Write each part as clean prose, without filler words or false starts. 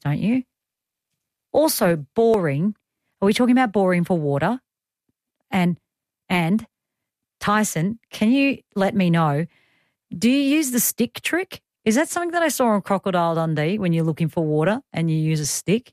don't you? Also, boring. Are we talking about boring for water? And Tyson, can you let me know, do you use the stick trick? Is that something that I saw on Crocodile Dundee when you're looking for water and you use a stick?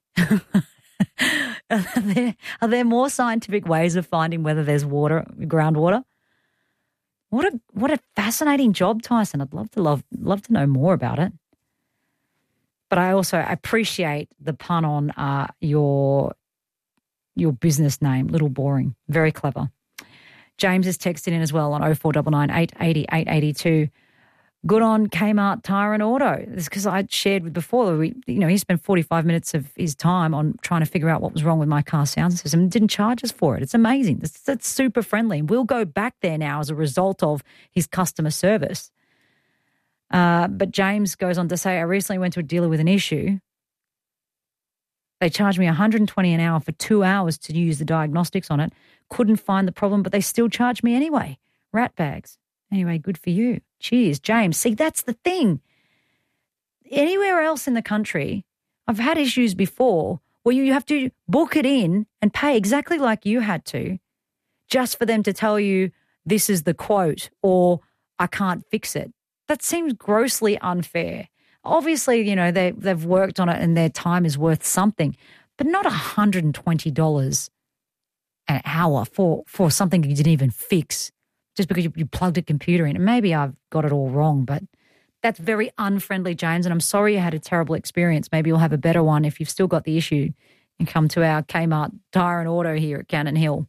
Are there more scientific ways of finding whether there's water, groundwater? What a fascinating job, Tyson. I'd love to know more about it. But I also appreciate the pun on your business name, Little Boring. Very clever. James has texted in as well on 0499 880 882. Good on Kmart Tyre and Auto. This is because I shared with before, he spent 45 minutes of his time on trying to figure out what was wrong with my car sound system and didn't charge us for it. It's amazing. That's super friendly. We'll go back there now as a result of his customer service. But James goes on to say, I recently went to a dealer with an issue. They charged me $120 an hour for 2 hours to use the diagnostics on it. Couldn't find the problem, but they still charged me anyway. Rat bags. Anyway, good for you. Cheers, James. See, that's the thing. Anywhere else in the country, I've had issues before where you have to book it in and pay exactly like you had to just for them to tell you this is the quote or I can't fix it. That seems grossly unfair. Obviously, they've worked on it and their time is worth something, but not $120 an hour for something you didn't even fix just because you plugged a computer in. And maybe I've got it all wrong, but that's very unfriendly, James, and I'm sorry you had a terrible experience. Maybe you'll have a better one if you've still got the issue and come to our Kmart Tyre and Auto here at Cannon Hill.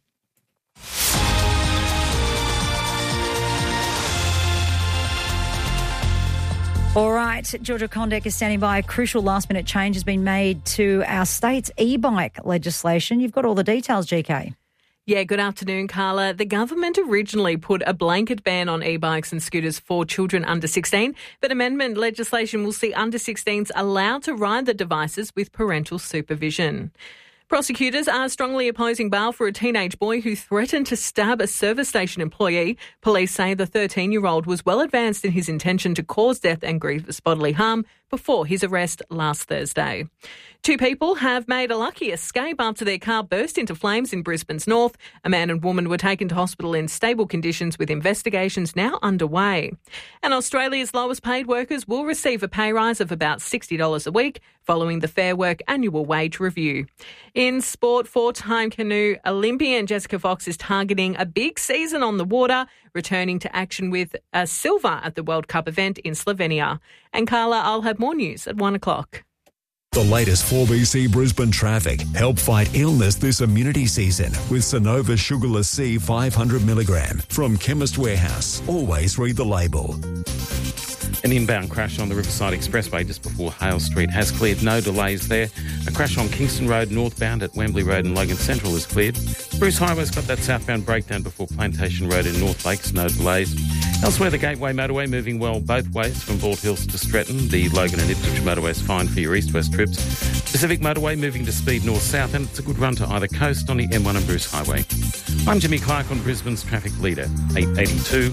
All right, Georgia Condek is standing by. A crucial last-minute change has been made to our state's e-bike legislation. You've got all the details, GK. Yeah, good afternoon, Carla. The government originally put a blanket ban on e-bikes and scooters for children under 16, but amendment legislation will see under 16s allowed to ride the devices with parental supervision. Prosecutors are strongly opposing bail for a teenage boy who threatened to stab a service station employee. Police say the 13-year-old was well advanced in his intention to cause death and grievous bodily harm before his arrest last Thursday. 2 people have made a lucky escape after their car burst into flames in Brisbane's north. A man and woman were taken to hospital in stable conditions with investigations now underway. And Australia's lowest paid workers will receive a pay rise of about $60 a week following the Fair Work annual wage review. In sport, 4-time canoe Olympian Jessica Fox is targeting a big season on the water, returning to action with a silver at the World Cup event in Slovenia. And Carla, I'll have more news at 1 o'clock. The latest 4BC Brisbane traffic. Help fight illness this immunity season with Sonova Sugarless C 500mg from Chemist Warehouse. Always read the label. An inbound crash on the Riverside Expressway just before Hale Street has cleared. No delays there. A crash on Kingston Road northbound at Wembley Road and Logan Central is cleared. Bruce Highway's got that southbound breakdown before Plantation Road in North Lakes. No delays. Elsewhere, the Gateway Motorway moving well both ways from Bald Hills to Stretton. The Logan and Ipswich Motorway is fine for your east-west trips. Pacific Motorway moving to speed north-south, and it's a good run to either coast on the M1 and Bruce Highway. I'm Jimmy Clark on Brisbane's traffic leader, 882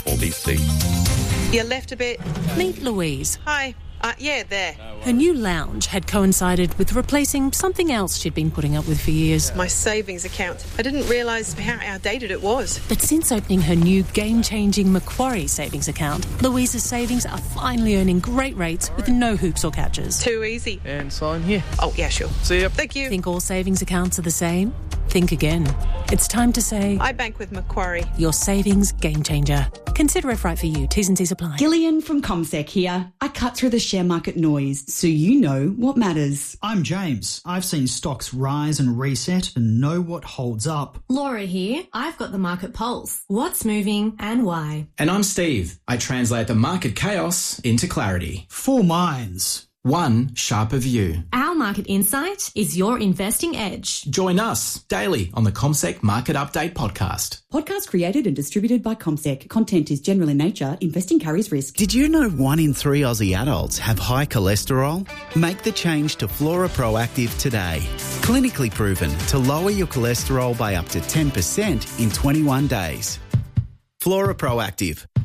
4BC. You left a bit. Meet Louise. Hi. Yeah, there. Her new lounge had coincided with replacing something else she'd been putting up with for years. My savings account. I didn't realise how outdated it was. But since opening her new game-changing Macquarie savings account, Louise's savings are finally earning great rates with no hoops or catches. Too easy. And sign here. Oh, yeah, sure. See ya. Thank you. Think all savings accounts are the same? Think again. It's time to say... I bank with Macquarie. Your savings game changer. Consider if right for you. T's and C's apply. Gillian from CommSec here. I cut through the share market noise so you know what matters. I'm James. I've seen stocks rise and reset and know what holds up. Laura here. I've got the market pulse. What's moving and why? And I'm Steve. I translate the market chaos into clarity. 4 minds. One sharper view. Our market insight is your investing edge. Join us daily on the CommSec Market Update podcast. Podcast created and distributed by CommSec. Content is general in nature. Investing carries risk. Did you know 1 in 3 Aussie adults have high cholesterol? Make the change to Flora Proactive today. Clinically proven to lower your cholesterol by up to 10% in 21 days. Flora Proactive.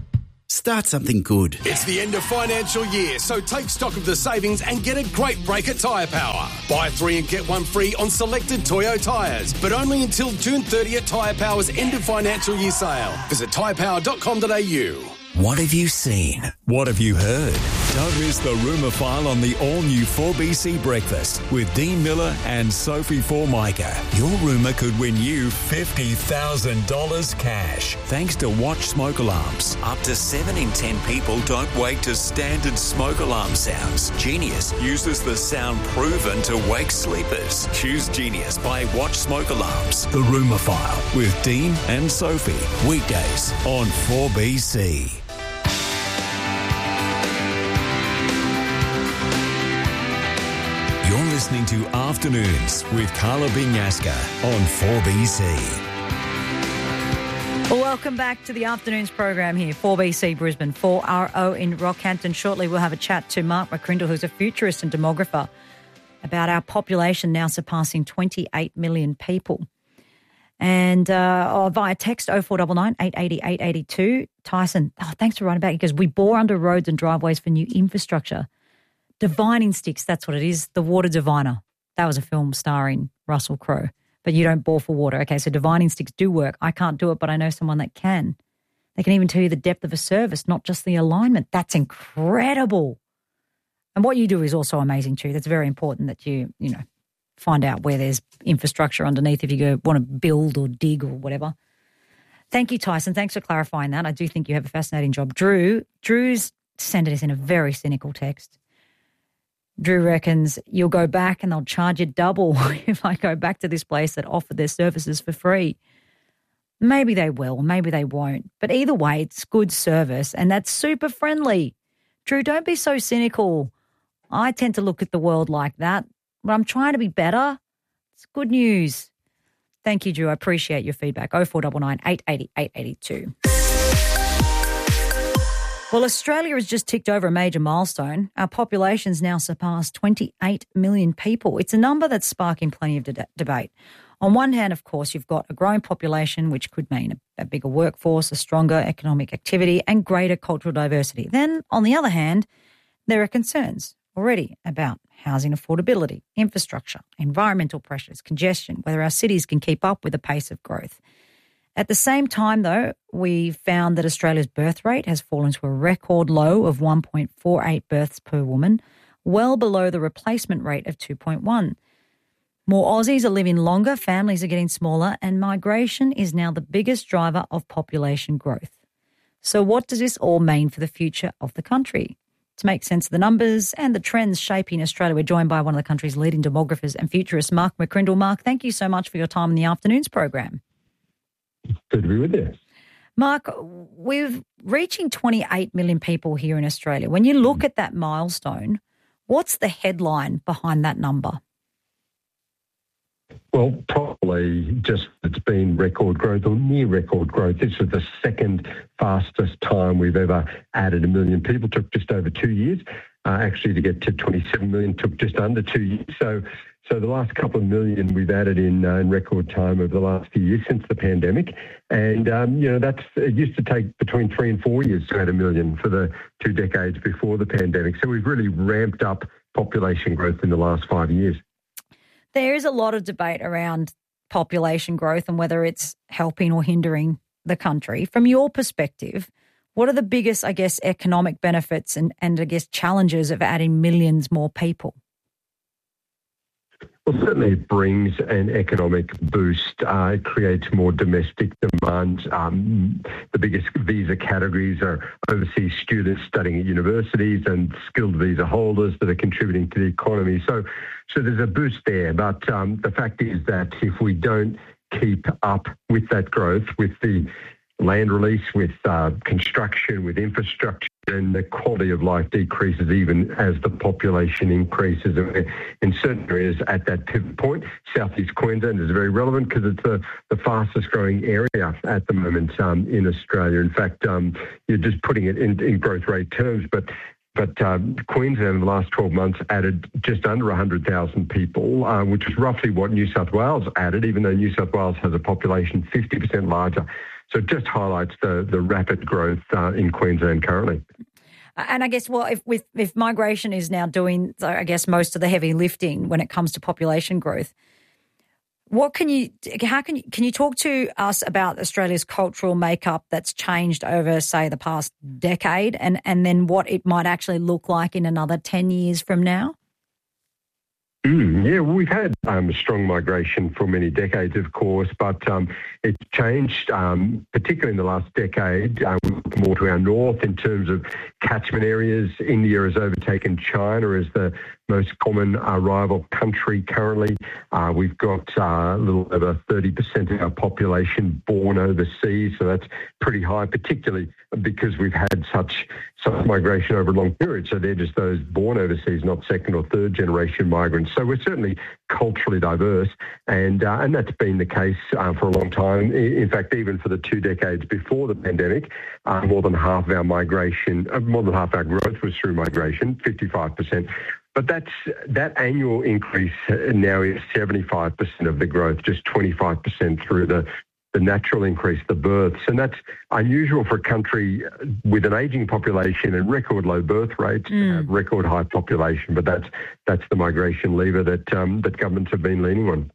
Start something good. It's the end of financial year, so take stock of the savings and get a great break at Tyre Power. Buy 3 and get 1 free on selected Toyo tyres, but only until June 30 at Tyre Power's end of financial year sale. Visit tyrepower.com.au. What have you seen? What have you heard? Don't miss the Rumour File on the all-new 4BC Breakfast with Dean Miller and Sophie Formica. Your rumour could win you $50,000 cash. Thanks to Watch Smoke Alarms. Up to 7 in 10 people don't wake to standard smoke alarm sounds. Genius uses the sound proven to wake sleepers. Choose Genius by Watch Smoke Alarms. The Rumour File with Dean and Sophie. Weekdays on 4BC. You're listening to Afternoons with Carla Binyaska on 4BC. Well, welcome back to the Afternoons program here, 4BC Brisbane, 4RO in Rockhampton. Shortly we'll have a chat to Mark McCrindle, who's a futurist and demographer, about our population now surpassing 28 million people. And via text 0499 880 882. Tyson, thanks for writing back, because we bore under roads and driveways for new infrastructure. Divining sticks, that's what it is. The Water Diviner. That was a film starring Russell Crowe. But you don't bore for water. Okay, so divining sticks do work. I can't do it, but I know someone that can. They can even tell you the depth of a service, not just the alignment. That's incredible. And what you do is also amazing too. That's very important that you find out where there's infrastructure underneath if you want to build or dig or whatever. Thank you, Tyson. Thanks for clarifying that. I do think you have a fascinating job. Drew's sent us in a very cynical text. Drew reckons you'll go back and they'll charge you double if I go back to this place that offered their services for free. Maybe they will, maybe they won't. But either way, it's good service and that's super friendly. Drew, don't be so cynical. I tend to look at the world like that, but I'm trying to be better. It's good news. Thank you, Drew. I appreciate your feedback. 0499 880 882. Well, Australia has just ticked over a major milestone. Our population's now surpassed 28 million people. It's a number that's sparking plenty of debate. On one hand, of course, you've got a growing population, which could mean a bigger workforce, a stronger economic activity and greater cultural diversity. Then, on the other hand, there are concerns already about housing affordability, infrastructure, environmental pressures, congestion, whether our cities can keep up with the pace of growth. At the same time, though, we found that Australia's birth rate has fallen to a record low of 1.48 births per woman, well below the replacement rate of 2.1. More Aussies are living longer, families are getting smaller, and migration is now the biggest driver of population growth. So what does this all mean for the future of the country? To make sense of the numbers and the trends shaping Australia, we're joined by one of the country's leading demographers and futurists, Mark McCrindle. Mark, thank you so much for your time in the Afternoons program. Good to be with you. Mark, we're reaching 28 million people here in Australia. When you look at that milestone, what's the headline behind that number? Well, probably just it's been record growth or near record growth. This was the second fastest time we've ever added 1 million people. It took just over 2 years. Actually, to get to 27 million took just under 2 years. So the last couple of million we've added in record time over the last few years since the pandemic. And, it used to take between 3 and 4 years to add 1 million for the 2 decades before the pandemic. So we've really ramped up population growth in the last 5 years. There is a lot of debate around population growth and whether it's helping or hindering the country. From your perspective, what are the biggest, economic benefits and challenges of adding millions more people? Well, certainly it brings an economic boost. It creates more domestic demand. The biggest visa categories are overseas students studying at universities and skilled visa holders that are contributing to the economy. So there's a boost there. But the fact is that if we don't keep up with that growth, with the land release, with construction, with infrastructure, and the quality of life decreases even as the population increases. In certain areas at that pivot point, Southeast Queensland is very relevant because it's the fastest growing area at the moment in Australia. In fact, you're just putting it in growth rate terms, but Queensland in the last 12 months added just under 100,000 people, which is roughly what New South Wales added, even though New South Wales has a population 50% larger. So it just highlights the rapid growth in Queensland currently. And I guess, well, if migration is now doing, I guess, most of the heavy lifting when it comes to population growth, can you talk to us about Australia's cultural makeup that's changed over, say, the past decade, and then what it might actually look like in another 10 years from now? Yeah, we've had strong migration for many decades, of course, but it's changed, particularly in the last decade. We look more to our north in terms of catchment areas. India has overtaken China as the most common arrival country currently. We've got a little over 30% of our population born overseas, so that's pretty high, particularly because we've had such migration over a long period. So they're just those born overseas, not second or third generation migrants. So we're certainly culturally diverse, and that's been the case for a long time. In fact, even for the 2 decades before the pandemic, more than half of our migration, more than half our growth was through migration, 55%. But that annual increase now is 75% of the growth, just 25% through the natural increase, the births. And that's unusual for a country with an ageing population and record low birth rates to have record high population. But that's the migration lever that governments have been leaning on.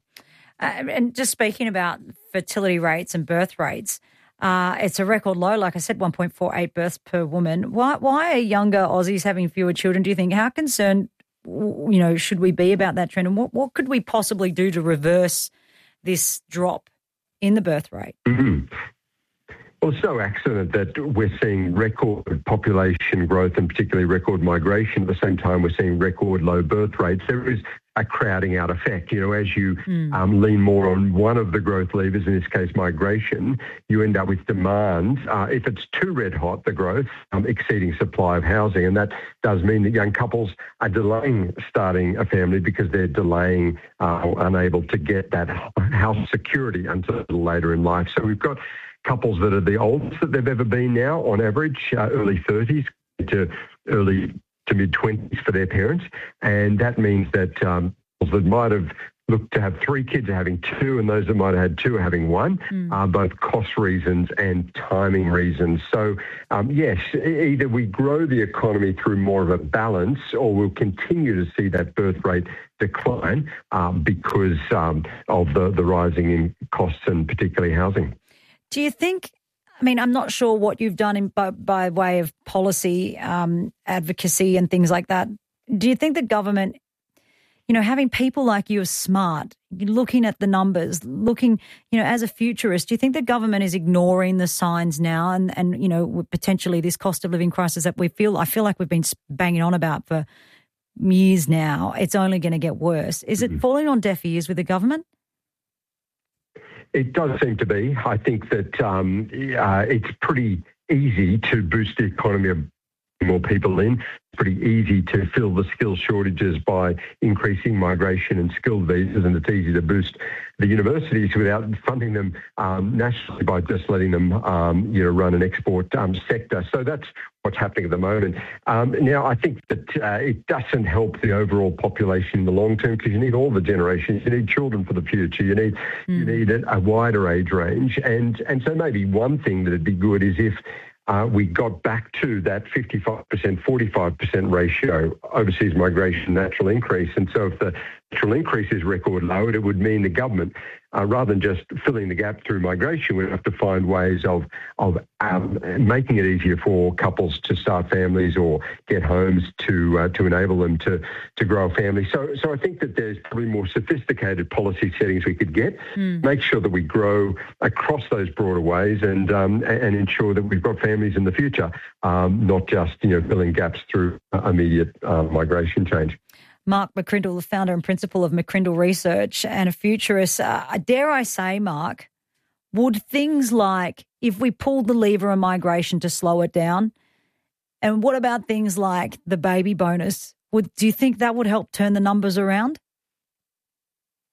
And just speaking about fertility rates and birth rates, it's a record low, like I said, 1.48 births per woman. Why are younger Aussies having fewer children, do you think? How concerned should we be about that trend? And what could we possibly do to reverse this drop in the birth rate? Mm-hmm. Well, it's no accident that we're seeing record population growth and particularly record migration. At the same time, we're seeing record low birth rates. There is a crowding out effect. As you lean more on one of the growth levers, in this case migration, you end up with demand. If it's too red hot, the growth, exceeding supply of housing. And that does mean that young couples are delaying starting a family because they're delaying or unable to get that house security until later in life. So we've got couples that are the oldest that they've ever been now, on average, early 30s to early to mid-20s for their parents. And that means that that might have looked to have 3 kids are having 2, and those that might have had 2 are having 1, both cost reasons and timing reasons. So, yes, either we grow the economy through more of a balance, or we'll continue to see that birth rate decline because of the rising in costs and particularly housing. Do you think, I'm not sure what you've done by way of policy, advocacy and things like that. Do you think the government, having people like you are smart, looking at the numbers, looking, as a futurist, do you think the government is ignoring the signs now and potentially this cost of living crisis that I feel like we've been banging on about for years now, it's only going to get worse. Is it falling on deaf ears with the government? It does seem to be. I think that it's pretty easy to boost the economy of more people in. It's pretty easy to fill the skills shortages by increasing migration and skilled visas, and it's easy to boost the universities without funding them nationally by just letting them, run an export sector. So that's what's happening at the moment. Now, I think that it doesn't help the overall population in the long term because you need all the generations. You need children for the future. You need a wider age range. And so maybe one thing that would be good is if we got back to that 55%, 45% ratio, overseas migration, natural increase. And so if the natural increase is record low, it would mean the government, rather than just filling the gap through migration, we'd have to find ways of making it easier for couples to start families or get homes to enable them to grow a family. So I think that there's probably more sophisticated policy settings we could get, make sure that we grow across those broader ways and ensure that we've got families in the future, not just filling gaps through immediate migration change. Mark McCrindle, the founder and principal of McCrindle Research and a futurist. Dare I say, Mark, would things like if we pulled the lever on migration to slow it down, and what about things like the baby bonus, do you think that would help turn the numbers around?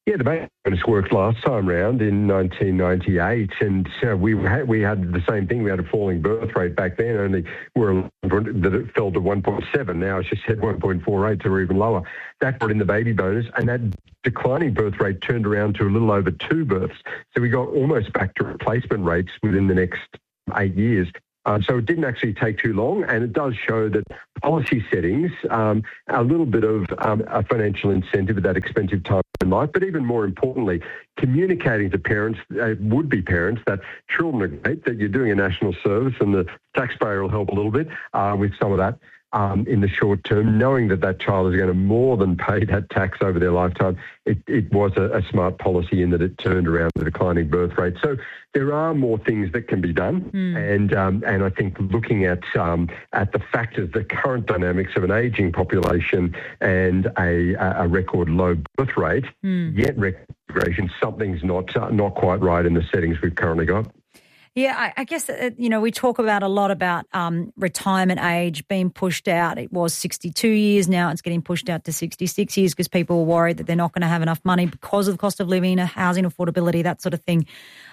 Yeah, the baby bonus worked last time round in 1998, and we had the same thing. We had a falling birth rate back then, only that it fell to 1.7. Now it's just said 1.48, so we're even lower. That brought in the baby bonus, and that declining birth rate turned around to a little over 2 births. So we got almost back to replacement rates within the next 8 years. So it didn't actually take too long, and it does show that policy settings, a little bit of a financial incentive at that expensive time in life, but even more importantly, communicating to parents, would-be parents, that children are great, that you're doing a national service, and the taxpayer will help a little bit with some of that. In the short term, knowing that that child is going to more than pay that tax over their lifetime, it was a smart policy in that it turned around the declining birth rate. So there are more things that can be done, and I think looking at the factors, the current dynamics of an ageing population and a record low birth rate, yet recognition, something's not quite right in the settings we've currently got. Yeah, I guess, we talk about a lot about retirement age being pushed out. It was 62 years. Now it's getting pushed out to 66 years because people are worried that they're not going to have enough money because of the cost of living, housing affordability, that sort of thing.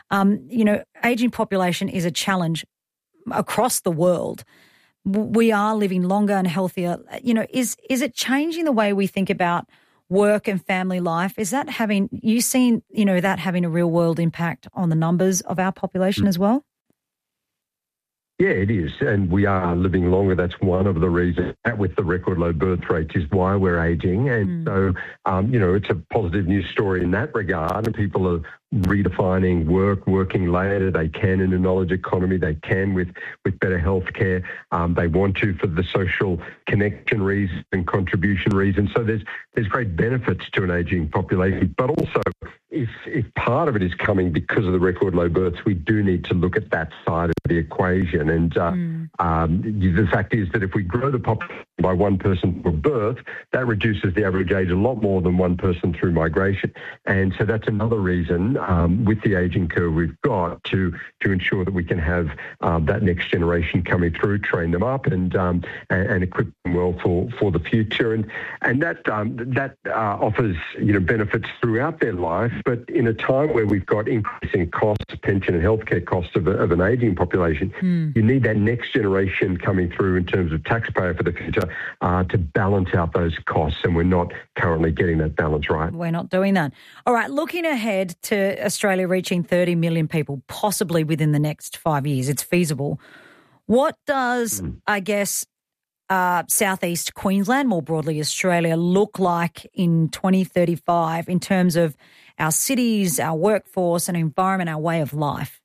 Aging population is a challenge across the world. We are living longer and healthier. Is it changing the way we think about work and family life? Is that having a real world impact on the numbers of our population as well? Yeah, it is. And we are living longer. That's one of the reasons with the record low birth rates is why we're aging. And so, it's a positive news story in that regard. And people are redefining working later. They can in a knowledge economy. They can with better healthcare. They want to for the social connection reasons and contribution reasons. So there's great benefits to an aging population. But also, if part of it is coming because of the record low births, we do need to look at that side of the equation. And the fact is that if we grow the population by one person per birth, that reduces the average age a lot more than one person through migration. And so that's another reason with the aging curve we've got to ensure that we can have that next generation coming through, train them up and equip them well for the future. And that offers benefits throughout their life. But in a time where we've got increasing costs, pension and healthcare costs of an aging population, you need that next generation coming through in terms of taxpayer for the future to balance out those costs. And we're not currently getting that balance right. We're not doing that. All right, looking ahead to Australia reaching 30 million people, possibly within the next 5 years, it's feasible. What does, southeast Queensland, more broadly Australia, look like in 2035 in terms of our cities, our workforce and environment, our way of life?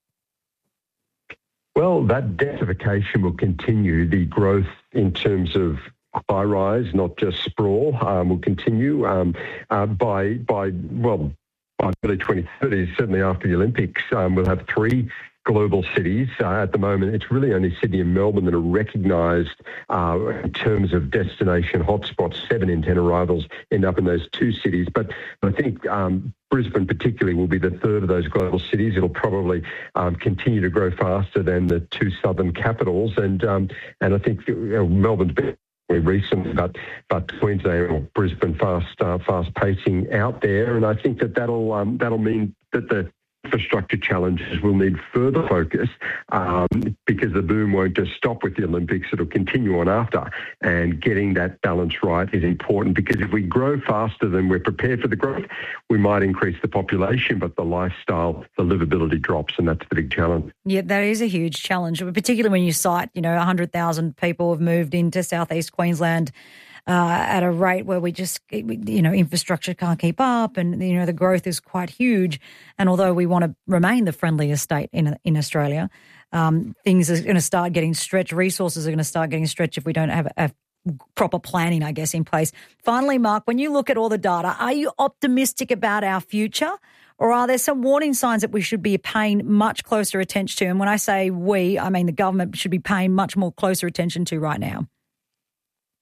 Well, that densification will continue. The growth in terms of high-rise, not just sprawl, will continue by early 2030s, certainly after the Olympics. We'll have 3 global cities. At the moment, it's really only Sydney and Melbourne that are recognised in terms of destination hotspots. 7 in 10 arrivals end up in those 2 cities. But I think Brisbane particularly will be the 3rd of those global cities. It'll probably continue to grow faster than the 2 southern capitals. And I think Melbourne's been recently, but Queensland or Brisbane fast pacing out there. And I think that'll mean that the infrastructure challenges will need further focus because the boom won't just stop with the Olympics. It'll continue on after. And getting that balance right is important because if we grow faster than we're prepared for the growth, we might increase the population, but the lifestyle, the livability drops, and that's the big challenge. Yeah, that is a huge challenge, particularly when you cite, 100,000 people have moved into southeast Queensland at a rate where we just, infrastructure can't keep up and, the growth is quite huge. And although we want to remain the friendliest state in Australia, things are going to start getting stretched. Resources are going to start getting stretched if we don't have a proper planning, in place. Finally, Mark, when you look at all the data, are you optimistic about our future? Or are there some warning signs that we should be paying much closer attention to? And when I say we, I mean the government should be paying much more closer attention to right now.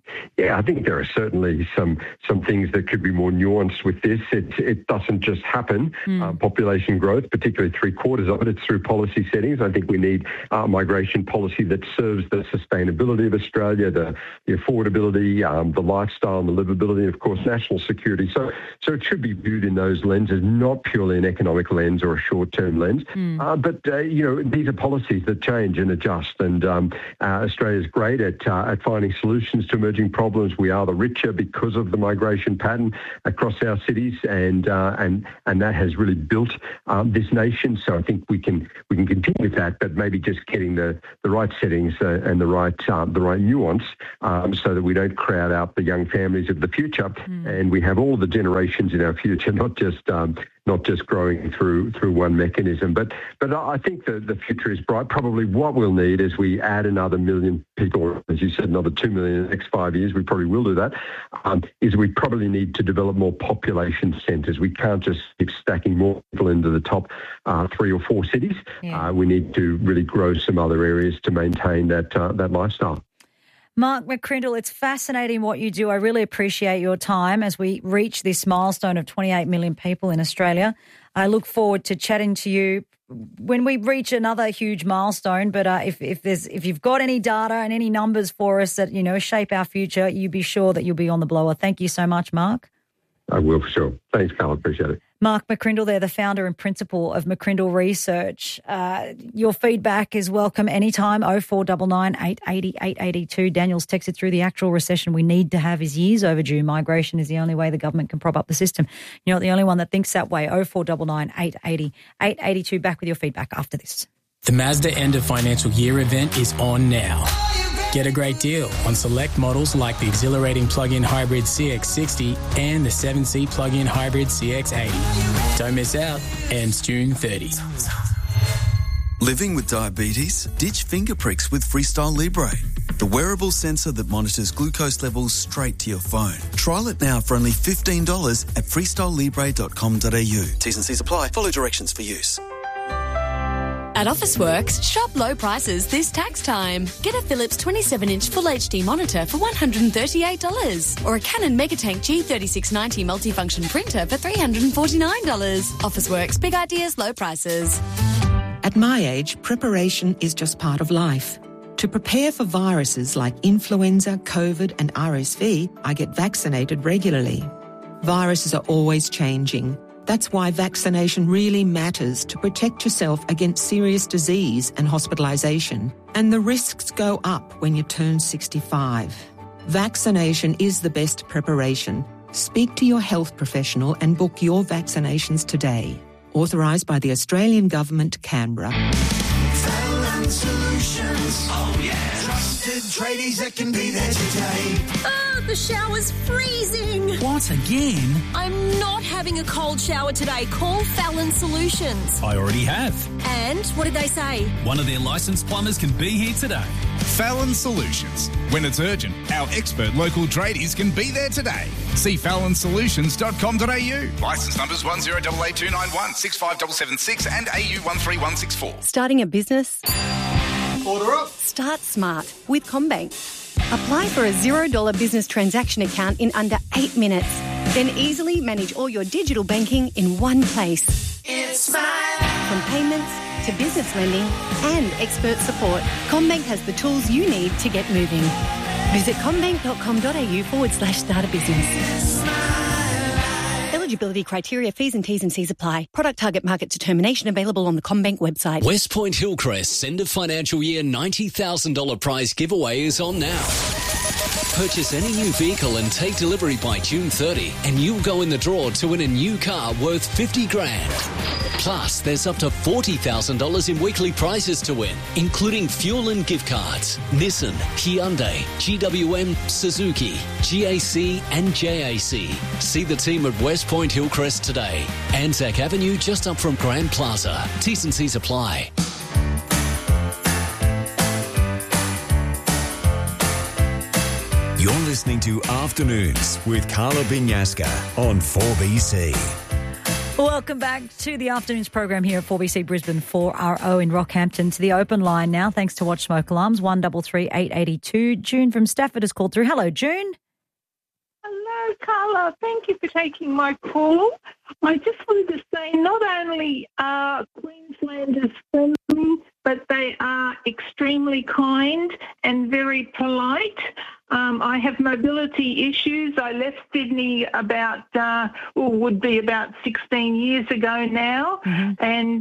Yeah, I think there are certainly some things that could be more nuanced with this. It doesn't just happen. Population growth, particularly 3/4 of it's through policy settings. I think we need migration policy that serves the sustainability of Australia, the affordability, the lifestyle and the livability, and of course, national security. So it should be viewed in those lenses, not purely an economic lens or a short-term lens. But these are policies that change and adjust, and Australia's great at finding solutions to emerging problems. We are the richer because of the migration pattern across our cities, and that has really built this nation. So I think we can continue with that, but maybe just getting the right settings and the right nuance, so that we don't crowd out the young families of the future, and we have all the generations in our future, not just growing through one mechanism. But I think the future is bright. Probably what we'll need is we add another 1 million people, as you said, another 2 million in the next 5 years. We probably will do that. Is we probably need to develop more population centres. We can't just keep stacking more people into the top 3 or 4 cities. Yeah. We need to really grow some other areas to maintain that lifestyle. Mark McCrindle, it's fascinating what you do. I really appreciate your time as we reach this milestone of 28 million people in Australia. I look forward to chatting to you when we reach another huge milestone. But if you've got any data and any numbers for us that, shape our future, you be sure that you'll be on the blower. Thank you so much, Mark. I will for sure. Thanks, Carl. Appreciate it. Mark McCrindle there, the founder and principal of McCrindle Research. Your feedback is welcome anytime, 0499 880 882. Daniel's texted through the actual recession we need to have is years overdue. Migration is the only way the government can prop up the system. You're not the only one that thinks that way, 0499 880 882. Back with your feedback after this. The Mazda End of Financial Year event is on now. Get a great deal on select models like the exhilarating plug-in hybrid CX-60 and the 7-seat plug-in hybrid CX-80. Don't miss out. Ends June 30. Living with diabetes? Ditch finger pricks with Freestyle Libre, the wearable sensor that monitors glucose levels straight to your phone. Trial it now for only $15 at freestylelibre.com.au. T's and C's apply. Follow directions for use. At Officeworks, shop low prices this tax time. Get a Philips 27-inch Full HD monitor for $138 or a Canon Megatank G3690 multifunction printer for $349. Officeworks, big ideas, low prices. At my age, preparation is just part of life. To prepare for viruses like influenza, COVID and RSV, I get vaccinated regularly. Viruses are always changing. That's why vaccination really matters to protect yourself against serious disease and hospitalisation. And the risks go up when you turn 65. Vaccination is the best preparation. Speak to your health professional and book your vaccinations today. Authorised by the Australian Government, Canberra. Fallon Solutions. Oh yeah. Trusted tradies that can be there today. Oh, the shower's freezing. What, again? I'm not having a cold shower today. Call Fallon Solutions. I already have. And what did they say? One of their licensed plumbers can be here today. Fallon Solutions. When it's urgent, our expert local tradies can be there today. See fallonsolutions.com.au. Licence numbers 10882916 65776 and AU 13164. Starting a business? Order up. Start smart with CommBank. Apply for a $0 business transaction account in under 8 minutes. Then easily manage all your digital banking in one place. It's smart. From payments to business lending and expert support, CommBank has the tools you need to get moving. Visit commbank.com.au/start a business. Eligibility criteria, fees and T's and C's apply. Product target market determination available on the CommBank website. West Point Hillcrest's end of financial year $90,000 prize giveaway is on now. Purchase any new vehicle and take delivery by June 30 and you'll go in the draw to win a new car worth $50,000. Plus, there's up to $40,000 in weekly prizes to win, including fuel and gift cards. Nissan, Hyundai, GWM, Suzuki, GAC and JAC. See the team at West Point Hillcrest today. Anzac Avenue just up from Grand Plaza. T's and C's apply. You're listening to Afternoons with Carla Binyaska on 4BC. Welcome back to the afternoon's program here at 4BC Brisbane 4RO in Rockhampton. To the open line now, thanks to Watch Smoke Alarms, 133 882. June from Stafford has called through. Hello, June. Hello, Carla. Thank you for taking my call. I just wanted to say not only are Queenslanders friendly, but they are extremely kind and very polite. I have mobility issues. I left Sydney would be about 16 years ago now. Mm-hmm.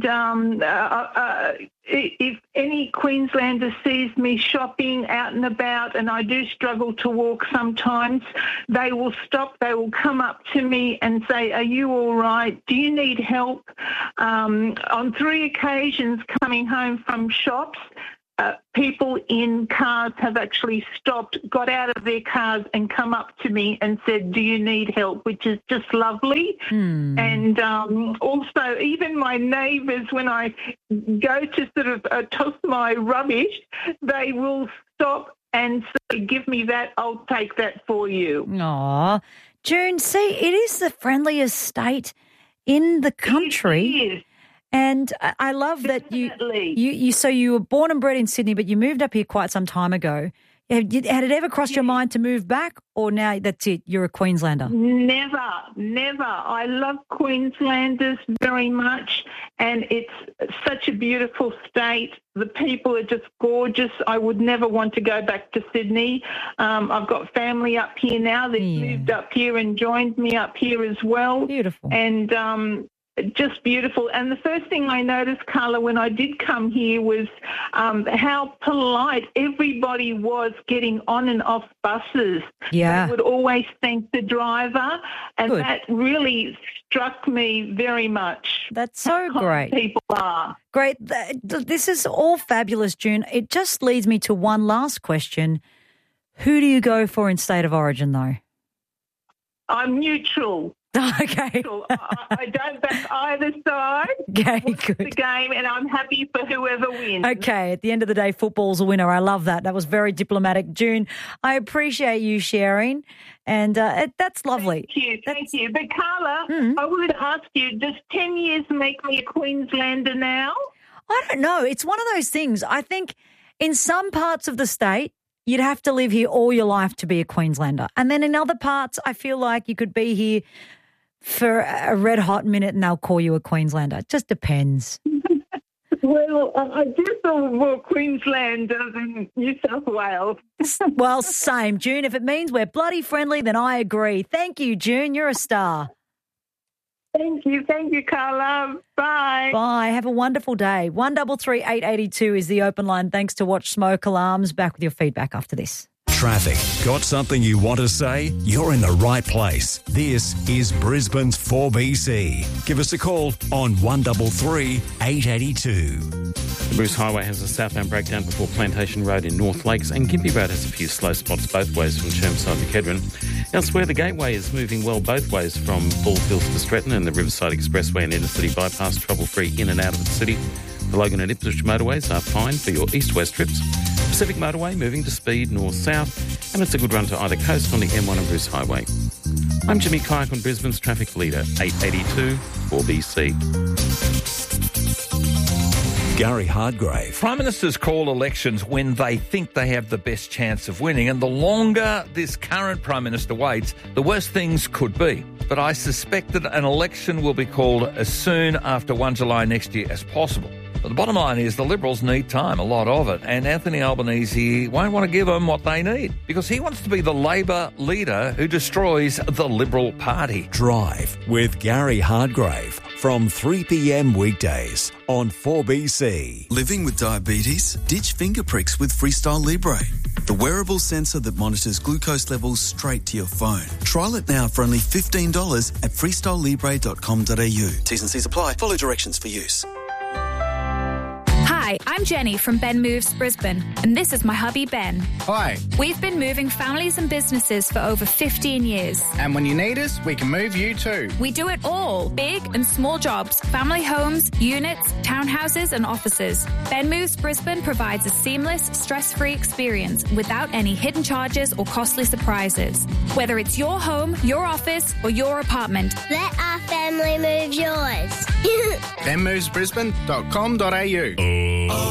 And if any Queenslander sees me shopping out and about, and I do struggle to walk sometimes, they will stop. They will come up to me and say, "Are you all right? Do you need help?" On 3 occasions coming home from shops, people in cars have actually stopped, got out of their cars and come up to me and said, "Do you need help?" which is just lovely. And also even my neighbours, when I go to sort of toss my rubbish, they will stop and say, "Give me that, I'll take that for you." Aw. June, see, it is the friendliest state in the country. It is. And I love that you were born and bred in Sydney, but you moved up here quite some time ago. Had it ever crossed your mind to move back, or now that's it, you're a Queenslander? Never. I love Queenslanders very much, and it's such a beautiful state. The people are just gorgeous. I would never want to go back to Sydney. I've got family up here now. They've moved up here and joined me up here as well. Beautiful. And just beautiful. And the first thing I noticed, Carla, when I did come here was how polite everybody was getting on and off buses. Yeah. They would always thank the driver, and Good. that really struck me very much. That's so great. People are. Great. This is all fabulous, June. It just leads me to one last question. Who do you go for in state of origin, though? I'm neutral. Okay. I don't back either side. Okay, good. The game, and I'm happy for whoever wins. Okay, at the end of the day, football's a winner. I love that. That was very diplomatic. June, I appreciate you sharing, and that's lovely. Thank you. But Carla, I wanted to ask you, does 10 years make me a Queenslander now? I don't know. It's one of those things. I think in some parts of the state, you'd have to live here all your life to be a Queenslander. And then in other parts, I feel like you could be here for a red hot minute and they'll call you a Queenslander. It just depends. Well, I do feel more Queenslander than New South Wales. Well, same, June. If it means we're bloody friendly, then I agree. Thank you, June. You're a star. Thank you, Carla. Bye. Bye. Have a wonderful day. 133 882 is the open line. Thanks to Watch Smoke Alarms. Back with your feedback after this. Traffic. Got something you want to say? You're in the right place. This is Brisbane's 4BC. Give us a call on 133 882. The Bruce Highway has a southbound breakdown before Plantation Road in North Lakes, and Gympie Road has a few slow spots both ways from Chermside to Kedron. Elsewhere, the Gateway is moving well both ways from Baldfields to Stretton, and the Riverside Expressway and Intercity Bypass trouble-free in and out of the city. The Logan and Ipswich motorways are fine for your east-west trips. Pacific Motorway moving to speed north-south, and it's a good run to either coast on the M1 and Bruce Highway. I'm Jimmy Kayak on Brisbane's Traffic Leader, 882 4BC. Gary Hardgrave. Prime Ministers call elections when they think they have the best chance of winning, and the longer this current Prime Minister waits, the worse things could be. But I suspect that an election will be called as soon after 1 July next year as possible. But the bottom line is the Liberals need time, a lot of it, and Anthony Albanese won't want to give them what they need because he wants to be the Labor leader who destroys the Liberal Party. Drive with Gary Hardgrave from 3 p.m. weekdays on 4BC. Living with diabetes? Ditch finger pricks with Freestyle Libre, the wearable sensor that monitors glucose levels straight to your phone. Trial it now for only $15 at freestylelibre.com.au. T's and C's apply. Follow directions for use. Hi, Hi, I'm Jenny from Ben Moves Brisbane, and this is my hubby Ben. Hi. We've been moving families and businesses for over 15 years. And when you need us, we can move you too. We do it all, big and small jobs, family homes, units, townhouses and offices. Ben Moves Brisbane provides a seamless, stress-free experience without any hidden charges or costly surprises. Whether it's your home, your office or your apartment. Let our family move yours. benmovesbrisbane.com.au.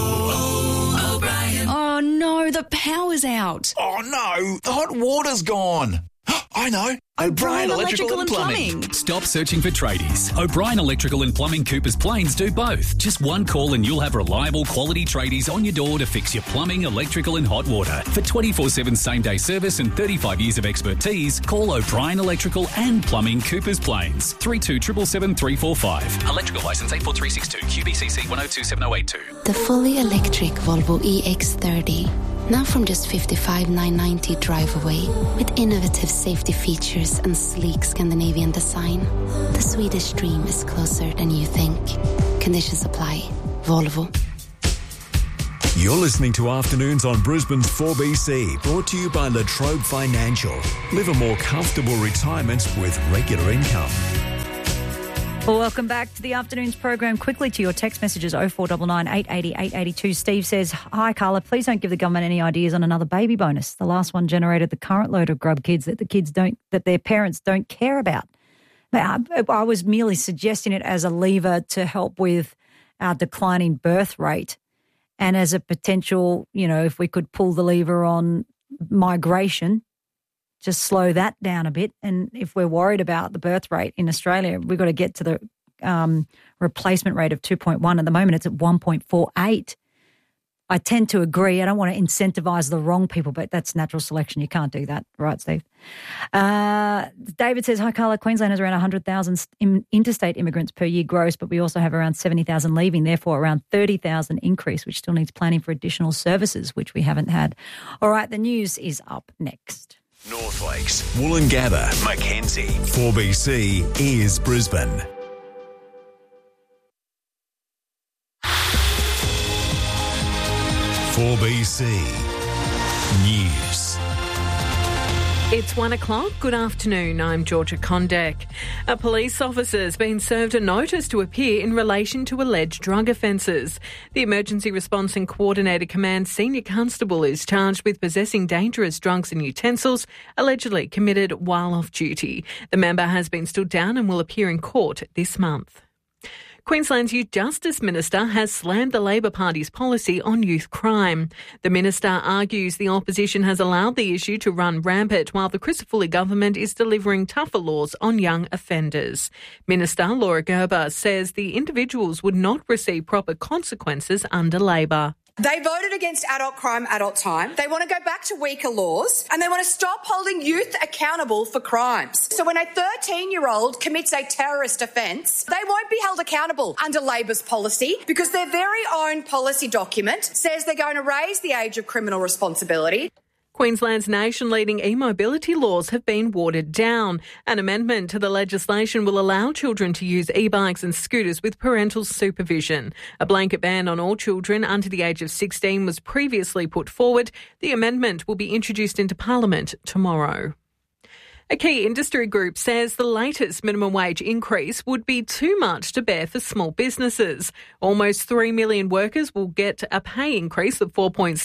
Oh no, the power's out. Oh no, the hot water's gone. I know. O'Brien Electrical and Plumbing. Stop searching for tradies. O'Brien Electrical and Plumbing Coopers Plains do both. Just one call and you'll have reliable quality tradies on your door to fix your plumbing, electrical and hot water. For 24/7 same-day service and 35 years of expertise, call O'Brien Electrical and Plumbing Coopers Plains. 3277 345. Electrical licence 84362 QBCC 1027082. The fully electric Volvo EX30. Now from just $55,990 drive away, with innovative safety features and sleek Scandinavian design. The Swedish dream is closer than you think. Conditions apply. Volvo. You're listening to Afternoons on Brisbane's 4BC, brought to you by La Trobe Financial. Live a more comfortable retirement with regular income. Well, welcome back to the Afternoons program. Quickly to your text messages, 0499 880 882. Steve says, hi, Carla, please don't give the government any ideas on another baby bonus. The last one generated the current load of grub kids that their parents don't care about. I was merely suggesting it as a lever to help with our declining birth rate and as a potential, if we could pull the lever on migration, just slow that down a bit. And if we're worried about the birth rate in Australia, we've got to get to the replacement rate of 2.1. At the moment, it's at 1.48. I tend to agree. I don't want to incentivise the wrong people, but that's natural selection. You can't do that. Right, Steve? David says, hi, Carla. Queensland has around 100,000 interstate immigrants per year gross, but we also have around 70,000 leaving, therefore around 30,000 increase, which still needs planning for additional services, which we haven't had. All right, the news is up next. North Lakes, Woolloongabba, Mackenzie. 4BC is Brisbane. "4BC News." It's 1 o'clock. Good afternoon. I'm Georgia Condek. A police officer's been served a notice to appear in relation to alleged drug offences. The Emergency Response and Coordinator Command Senior Constable is charged with possessing dangerous drugs and utensils allegedly committed while off duty. The member has been stood down and will appear in court this month. Queensland's Youth Justice Minister has slammed the Labor Party's policy on youth crime. The minister argues the opposition has allowed the issue to run rampant while the Crisafulli government is delivering tougher laws on young offenders. Minister Laura Gerber says the individuals would not receive proper consequences under Labor. They voted against adult crime, adult time. They want to go back to weaker laws and they want to stop holding youth accountable for crimes. So when a 13-year-old commits a terrorist offence, they won't be held accountable under Labor's policy because their very own policy document says they're going to raise the age of criminal responsibility. Queensland's nation-leading e-mobility laws have been watered down. An amendment to the legislation will allow children to use e-bikes and scooters with parental supervision. A blanket ban on all children under the age of 16 was previously put forward. The amendment will be introduced into Parliament tomorrow. A key industry group says the latest minimum wage increase would be too much to bear for small businesses. Almost 3 million workers will get a pay increase of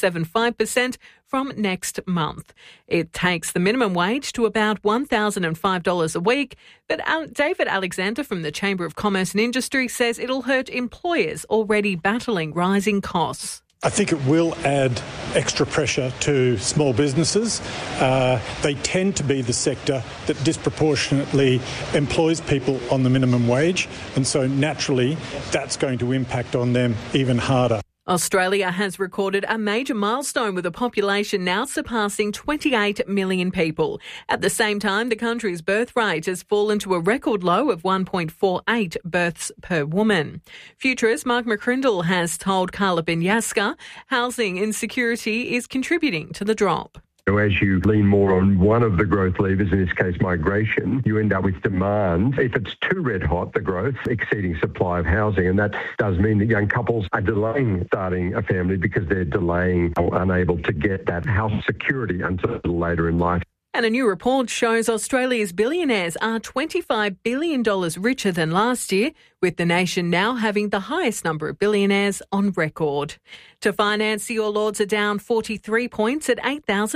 4.75% from next month. It takes the minimum wage to about $1,005 a week, but David Alexander from the Chamber of Commerce and Industry says it'll hurt employers already battling rising costs. I think it will add extra pressure to small businesses. They tend to be the sector that disproportionately employs people on the minimum wage, and so naturally that's going to impact on them even harder. Australia has recorded a major milestone with a population now surpassing 28 million people. At the same time, the country's birth rate has fallen to a record low of 1.48 births per woman. Futurist Mark McCrindle has told Carla Binyaska housing insecurity is contributing to the drop. As you lean more on one of the growth levers, in this case migration, you end up with demand. If it's too red hot, the growth, exceeding supply of housing, and that does mean that young couples are delaying starting a family because they're delaying or unable to get that house security until later in life. And a new report shows Australia's billionaires are $25 billion richer than last year, with the nation now having the highest number of billionaires on record. To finance, the All Ords are down 43 points at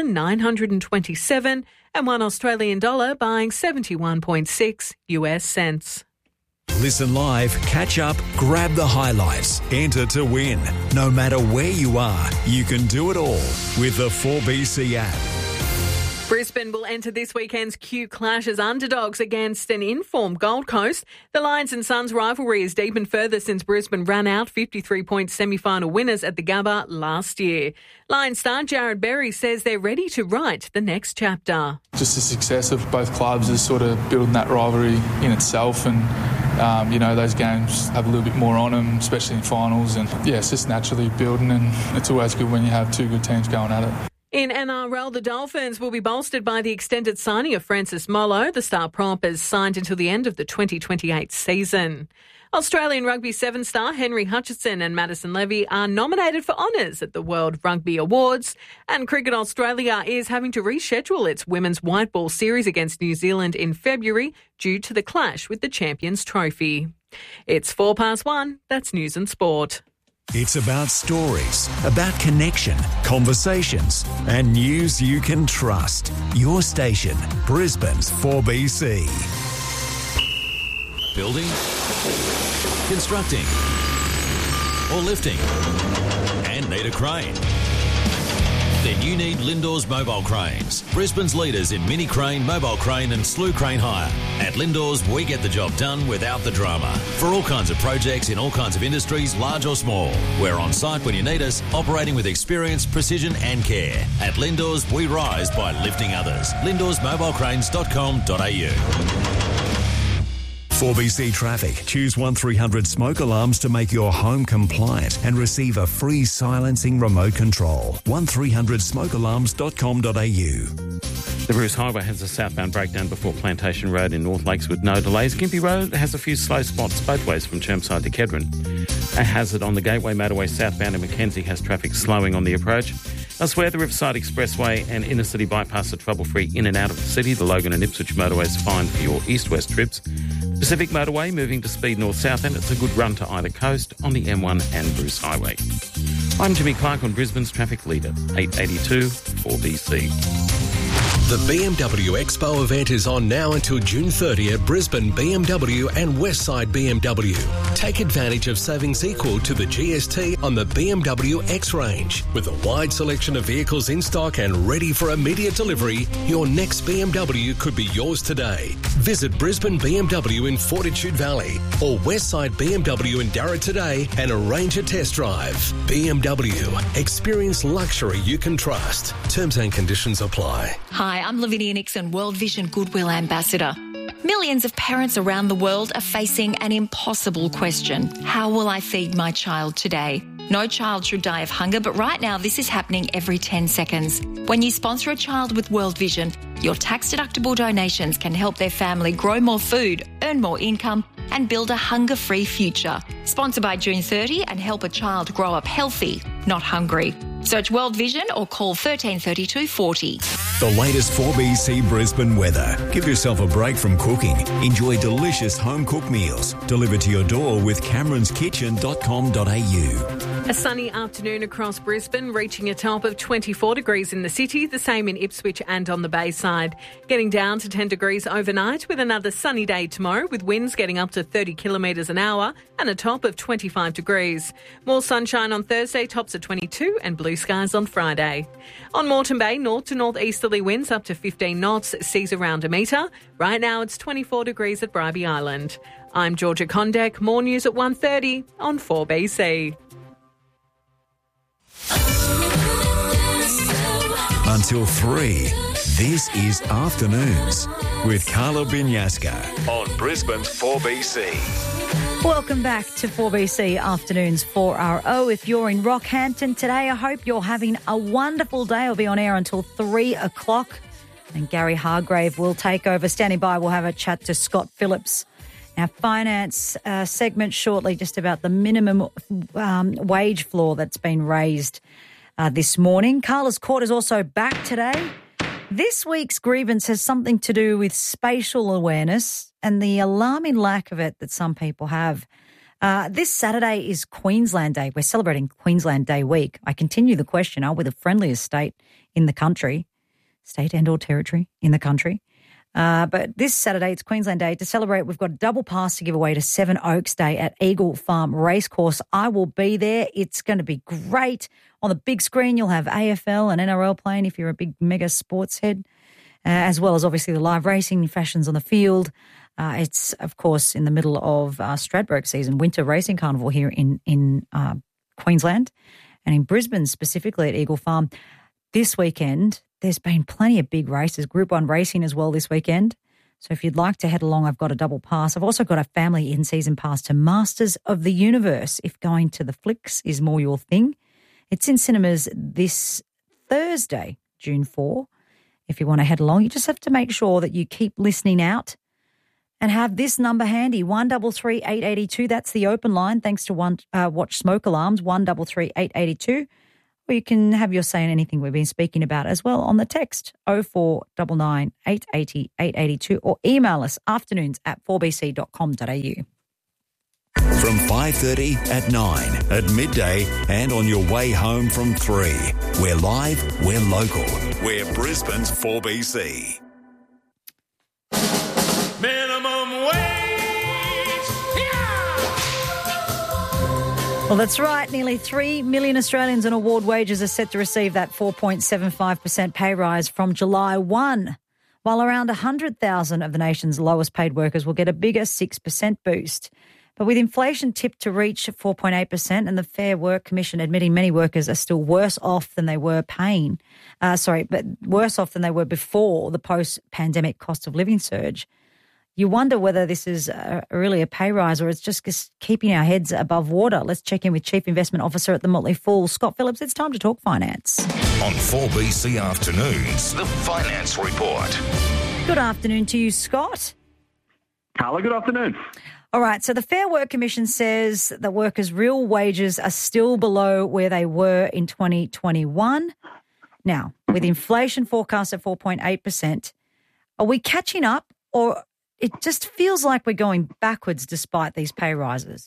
8,927 and $1 Australian dollar buying 71.6 US cents. Listen live, catch up, grab the highlights, enter to win. No matter where you are, you can do it all with the 4BC app. Brisbane will enter this weekend's Q Clash as underdogs against an informed Gold Coast. The Lions and Suns rivalry has deepened further since Brisbane ran out 53-point semi-final winners at the Gabba last year. Lions star Jared Berry says they're ready to write the next chapter. Just the success of both clubs is sort of building that rivalry in itself, and those games have a little bit more on them, especially in finals, and it's just naturally building, and it's always good when you have two good teams going at it. In NRL, the Dolphins will be bolstered by the extended signing of Francis Molo. The star prop is signed until the end of the 2028 season. Australian Rugby 7 star Henry Hutchinson and Madison Levy are nominated for honours at the World Rugby Awards. And Cricket Australia is having to reschedule its Women's White Ball series against New Zealand in February due to the clash with the Champions Trophy. It's 1:04. That's news and sport. It's about stories, about connection, conversations, and news you can trust. Your station, Brisbane's 4BC. Building, constructing, or lifting, and need a crane? Then you need Lindor's Mobile Cranes, Brisbane's leaders in mini crane, mobile crane and slew crane hire. At Lindor's, we get the job done without the drama. For all kinds of projects in all kinds of industries, large or small. We're on site when you need us, operating with experience, precision and care. At Lindor's, we rise by lifting others. Lindor'sMobileCranes.com.au. 4BC Traffic. Choose 1300 smoke alarms to make your home compliant and receive a free silencing remote control. 1300smokealarms.com.au. The Bruce Highway has a southbound breakdown before Plantation Road in North Lakes with no delays. Gympie Road has a few slow spots both ways from Chermside to Kedron. A hazard on the Gateway Motorway southbound in Mackenzie has traffic slowing on the approach. Elsewhere, the Riverside Expressway and Inner City Bypass are trouble-free in and out of the city. The Logan and Ipswich motorways fine for your east-west trips. Pacific Motorway moving to speed north-south, and it's a good run to either coast on the M1 and Bruce Highway. I'm Jimmy Clark on Brisbane's traffic leader, 882 4BC. The BMW Expo event is on now until June 30 at Brisbane BMW and Westside BMW. Take advantage of savings equal to the GST on the BMW X range. With a wide selection of vehicles in stock and ready for immediate delivery, your next BMW could be yours today. Visit Brisbane BMW in Fortitude Valley or Westside BMW in Darra today and arrange a test drive. BMW. Experience luxury you can trust. Terms and conditions apply. Hi, I'm Lavinia Nixon, World Vision Goodwill Ambassador. Millions of parents around the world are facing an impossible question. How will I feed my child today? No child should die of hunger, but right now this is happening every 10 seconds. When you sponsor a child with World Vision, your tax-deductible donations can help their family grow more food, earn more income, and build a hunger-free future. Sponsor by June 30 and help a child grow up healthy, not hungry. Search World Vision or call 1332 40. The latest 4BC Brisbane weather. Give yourself a break from cooking. Enjoy delicious home-cooked meals delivered to your door with cameronskitchen.com.au. A sunny afternoon across Brisbane, reaching a top of 24 degrees in the city, the same in Ipswich and on the Bayside. Getting down to 10 degrees overnight with another sunny day tomorrow with winds getting up to 30 kilometres an hour and a top of 25 degrees. More sunshine on Thursday, tops at 22 and blue skies on Friday. On Moreton Bay, north to northeasterly winds up to 15 knots, seas around a metre. Right now it's 24 degrees at Bribie Island. I'm Georgia Condek. More news at 1:30 on 4BC. Until 3, this is Afternoons with Carla Binyaska on Brisbane's 4BC. Welcome back to 4BC Afternoons 4RO. If you're in Rockhampton today, I hope you're having a wonderful day. I'll be on air until 3 o'clock and Gary Hargrave will take over. Standing by, we'll have a chat to Scott Phillips. Our finance segment shortly, just about the minimum wage floor that's been raised this morning. Carla's Court is also back today. This week's grievance has something to do with spatial awareness and the alarming lack of it that some people have. This Saturday is Queensland Day. We're celebrating Queensland Day week. I continue the question, are we the friendliest state in the country, state and or territory in the country? But this Saturday, it's Queensland Day. To celebrate, we've got a double pass to give away to Seven Oaks Day at Eagle Farm Racecourse. I will be there. It's going to be great. On the big screen, you'll have AFL and NRL playing if you're a big mega sports head, as well as obviously the live racing fashions on the field. It's, of course, in the middle of Stradbroke season, winter racing carnival here in Queensland and in Brisbane, specifically at Eagle Farm. This weekend, there's been plenty of big races, Group 1 racing as well this weekend. So if you'd like to head along, I've got a double pass. I've also got a family in-season pass to Masters of the Universe if going to the flicks is more your thing. It's in cinemas this Thursday, June 4. If you want to head along, you just have to make sure that you keep listening out and have this number handy, 133 882. That's the open line, thanks to Watch Smoke Alarms, 133 882. Or you can have your say on anything we've been speaking about as well on the text 0499 880 882 or email us afternoons@4bc.com.au. From 5:30 at 9, at midday and on your way home from 3. We're live, we're local. We're Brisbane's 4BC. Minimum wage. Yeah! Well, that's right. Nearly 3 million Australians on award wages are set to receive that 4.75% pay rise from July 1, while around 100,000 of the nation's lowest paid workers will get a bigger 6% boost. But with inflation tipped to reach 4.8% and the Fair Work Commission admitting many workers are still worse off than they were worse off than they were before the post-pandemic cost of living surge, you wonder whether this is really a pay rise or it's just keeping our heads above water. Let's check in with Chief Investment Officer at the Motley Fool, Scott Phillips. It's time to talk finance. On 4BC Afternoons, the Finance Report. Good afternoon to you, Scott. Carla, good afternoon. All right, so the Fair Work Commission says that workers' real wages are still below where they were in 2021. Now, with inflation forecast at 4.8%, are we catching up or it just feels like we're going backwards despite these pay rises?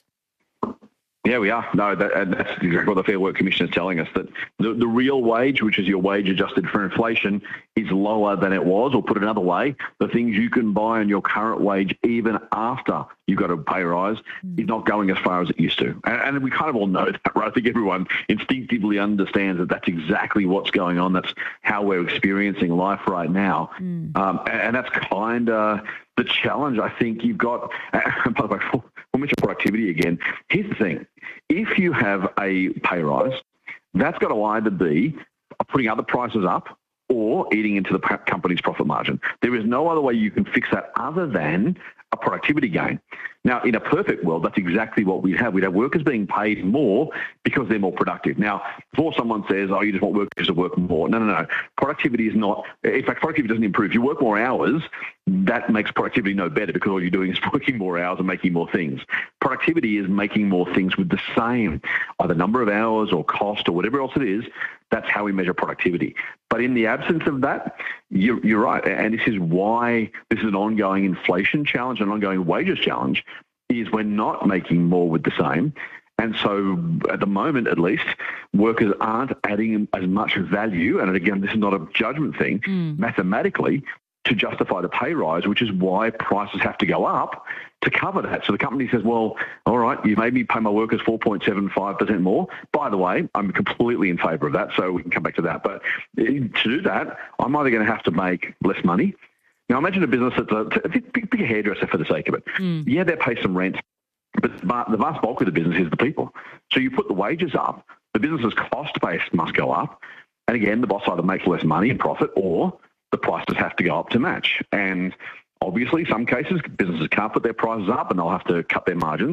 Yeah, we are. No, that's exactly what the Fair Work Commission is telling us, that the real wage, which is your wage adjusted for inflation, is lower than it was. Or put another way, the things you can buy on your current wage even after you got a pay rise is not going as far as it used to. And we kind of all know that, right? I think everyone instinctively understands that that's exactly what's going on. That's how we're experiencing life right now. And that's kind of the challenge I think you've got. By the way, we'll mention productivity again. Here's the thing. If you have a pay rise, that's got to either be putting other prices up or eating into the company's profit margin. There is no other way you can fix that other than a productivity gain. Now, in a perfect world, that's exactly what we'd have. We'd have workers being paid more because they're more productive. Now, before someone says, oh, you just want workers to work more. No. Productivity is not, in fact, productivity doesn't improve. If you work more hours, that makes productivity no better because all you're doing is working more hours and making more things. Productivity is making more things with the same, either number of hours or cost or whatever else it is. That's how we measure productivity. But in the absence of that, you're right. And this is why this is an ongoing inflation challenge, an ongoing wages challenge, is we're not making more with the same. And so at the moment, at least, workers aren't adding as much value. And again, this is not a judgment thing, mathematically, to justify the pay rise, which is why prices have to go up to cover that. So the company says, well, all right, you made me pay my workers 4.75% more. By the way, I'm completely in favour of that, so we can come back to that. But to do that, I'm either going to have to make less money. Now, imagine a business that's pick a hairdresser for the sake of it. Yeah, they pay some rent, but the vast bulk of the business is the people. So you put the wages up, the business's cost base must go up. And again, the boss either makes less money in profit or the prices have to go up to match. And obviously, some cases, businesses can't put their prices up and they'll have to cut their margins.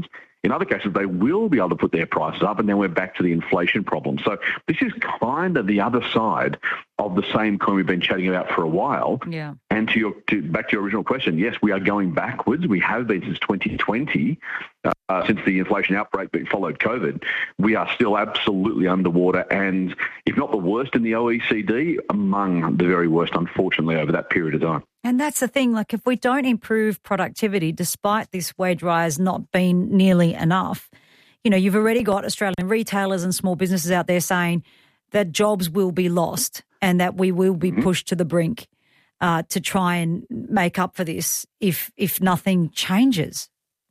In other cases, they will be able to put their prices up, and then we're back to the inflation problem. So this is kind of the other side of the same coin we've been chatting about for a while. Yeah. And back to your original question, yes, we are going backwards. We have been since 2020, since the inflation outbreak that followed COVID. We are still absolutely underwater, and if not the worst in the OECD, among the very worst, unfortunately, over that period of time. And that's the thing, like if we don't improve productivity, despite this wage rise not being nearly enough, you know, you've already got Australian retailers and small businesses out there saying that jobs will be lost and that we will be pushed to the brink to try and make up for this if nothing changes.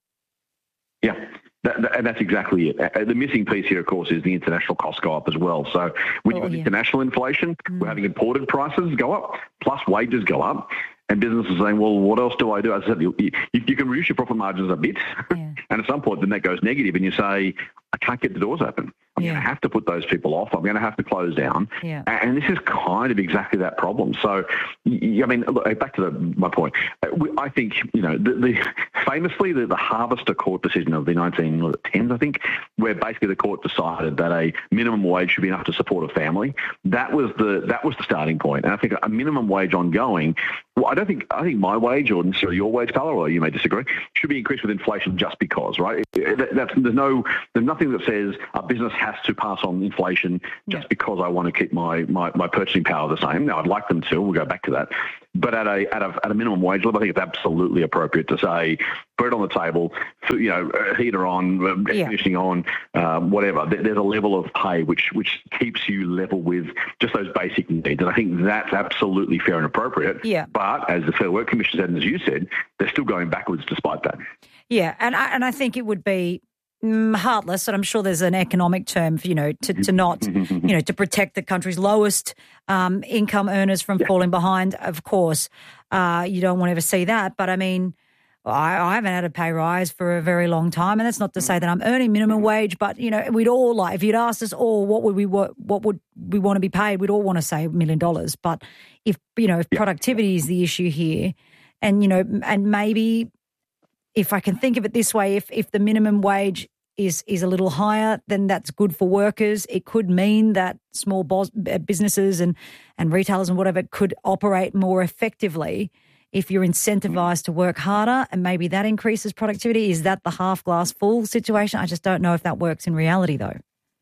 Yeah. And that's exactly it. The missing piece here, of course, is the international costs go up as well. So when you've got international inflation, we're having imported prices go up, plus wages go up, and businesses are saying, well, what else do I do? As I said, you can reduce your profit margins a bit, and at some point then that goes negative, and you say, I can't get the doors open. I'm going to have to put those people off. I'm going to have to close down. Yeah. And this is kind of exactly that problem. So, I mean, look, back to my point. I think, you know, famously the Harvester Court decision of the 1910s, I think, where basically the court decided that a minimum wage should be enough to support a family. That was the starting point. And I think a minimum wage ongoing, well, I think my wage or necessarily your wage, Carla, or you may disagree, should be increased with inflation just because, right? There's nothing that says a business has to pass on inflation just because I want to keep my purchasing power the same. Now, I'd like them to. We'll go back to that. But at a minimum wage level, I think it's absolutely appropriate to say, bread on the table, you know, heater on, air conditioning on, whatever. There's a level of pay which keeps you level with just those basic needs. And I think that's absolutely fair and appropriate. Yeah. But as the Fair Work Commission said, and as you said, they're still going backwards despite that. Yeah, and I think it would be heartless, and I'm sure there's an economic term for, you know, to not, you know, to protect the country's lowest income earners from falling behind. Of course, you don't want to ever see that. But I mean, I haven't had a pay rise for a very long time, and that's not to say that I'm earning minimum wage. But you know, we'd all like, if you'd asked us all what would we want to be paid, we'd all want to say $1 million. But if productivity is the issue here, and you know, and maybe if I can think of it this way, if the minimum wage is a little higher, then that's good for workers. It could mean that small businesses and retailers and whatever could operate more effectively if you're incentivized to work harder, and maybe that increases productivity. Is that the half glass full situation? I just don't know if that works in reality, though.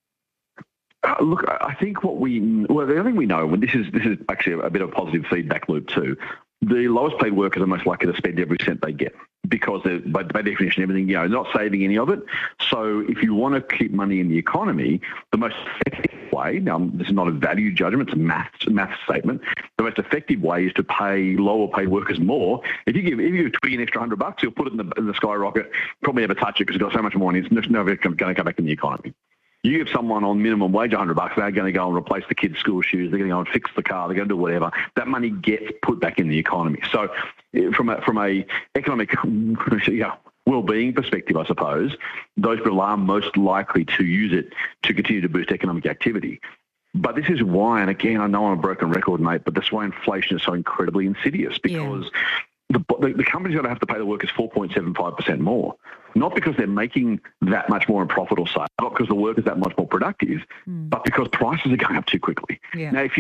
Look, I think the other thing we know, and this is actually a bit of a positive feedback loop too, the lowest paid workers are most likely to spend every cent they get because they're, by definition, everything, you know, not saving any of it. So if you want to keep money in the economy, the most effective way, now this is not a value judgment, it's a math statement, the most effective way is to pay lower paid workers more. If you give Twiggy an extra $100, he'll put it in the skyrocket, probably never touch it because it's got so much money, it's never going to come back in the economy. You give someone on minimum wage $100, they're going to go and replace the kids' school shoes. They're going to go and fix the car. They're going to do whatever. That money gets put back in the economy. So, from a economic well-being perspective, I suppose those people are most likely to use it to continue to boost economic activity. But this is why, and again, I know I'm a broken record, mate, but that's why inflation is so incredibly insidious because the company's going to have to pay the workers 4.75% more. Not because they're making that much more in profit or sale, not because the worker's that much more productive, but because prices are going up too quickly. Yeah. Now,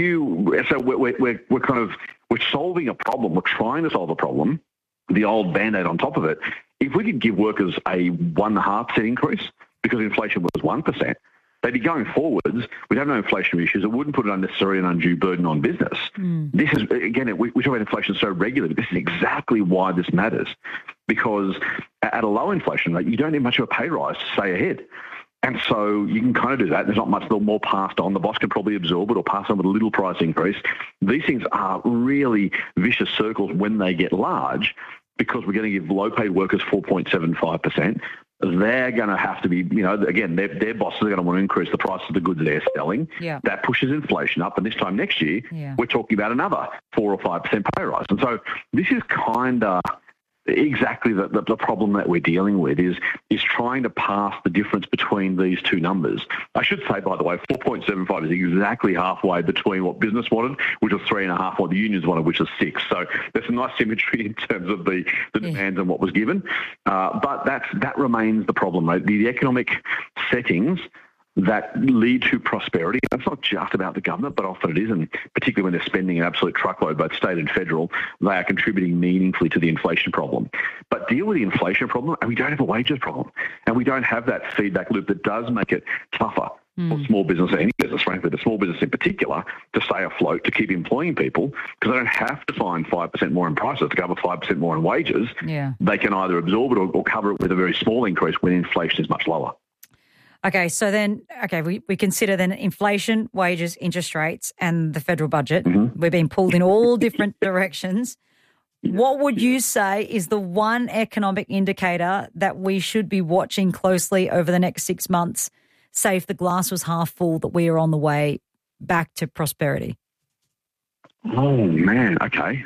we're solving a problem. We're trying to solve a problem. The old Band-Aid on top of it. If we could give workers a 1.5% increase because inflation was 1%, they'd be going forwards. We'd have no inflationary issues. It wouldn't put an unnecessary and undue burden on business. This is, again, we talk about inflation so regularly, but this is exactly why this matters. Because at a low inflation rate, you don't need much of a pay rise to stay ahead. And so you can kind of do that. There's not much more passed on. The boss can probably absorb it or pass on with a little price increase. These things are really vicious circles when they get large because we're going to give low-paid workers 4.75%. They're going to have to be, you know, again, their bosses are going to want to increase the price of the goods they're selling. Yeah. That pushes inflation up. And this time next year, we're talking about another 4 or 5% pay rise. And so this is kind of exactly the problem that we're dealing with is trying to pass the difference between these two numbers. I should say, by the way, 4.75 is exactly halfway between what business wanted, which was 3.5, what the unions wanted, which was 6. So there's some nice symmetry in terms of the demands and what was given. But that remains the problem, right? The economic settings that lead to prosperity. It's not just about the government, but often it is, and particularly when they're spending an absolute truckload, both state and federal, they are contributing meaningfully to the inflation problem. But deal with the inflation problem, and we don't have a wages problem, and we don't have that feedback loop that does make it tougher for small business, any business, frankly, the small business in particular, to stay afloat, to keep employing people, because they don't have to find 5% more in prices to cover 5% more in wages. Yeah. They can either absorb it or cover it with a very small increase when inflation is much lower. Okay, so then, we consider then inflation, wages, interest rates, and the federal budget. Mm-hmm. We're being pulled in all different directions. What would you say is the one economic indicator that we should be watching closely over the next 6 months, say if the glass was half full, that we are on the way back to prosperity? Oh, man, okay.